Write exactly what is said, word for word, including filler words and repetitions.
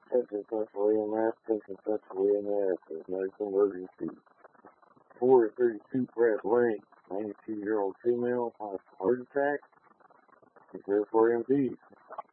Attention Central E M S, attention Central E M S, medical emergency. four thirty-two Pratt Lane, ninety-two-year-old female, has a heart attack. Is there for E M T.